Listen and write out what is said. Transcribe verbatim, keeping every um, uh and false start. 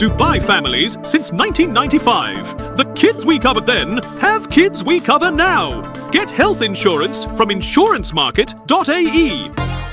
Dubai families since nineteen ninety-five. The kids we covered then have kids we cover now. Get health insurance from insurance market dot A E.